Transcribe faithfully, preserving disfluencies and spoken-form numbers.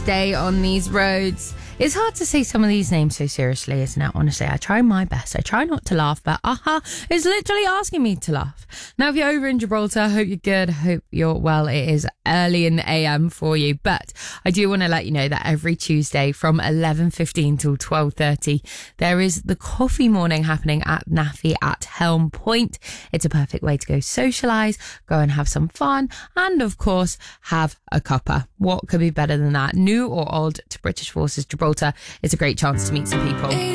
Day on these roads. It's hard to say some of these names so seriously, isn't it? Honestly, I try my best. I try not to laugh, but aha, it's literally asking me to laugh. Now, if you're over in Gibraltar, I hope you're good. I hope you're well. It is early in the A M for you, but I do want to let you know that every Tuesday from eleven fifteen till twelve thirty, there is the coffee morning happening at NAFI at Helm Point. It's a perfect way to go socialise, go and have some fun, and of course, have a cuppa. What could be better than that? New or old to British Forces Gibraltar. It's a great chance to meet some people.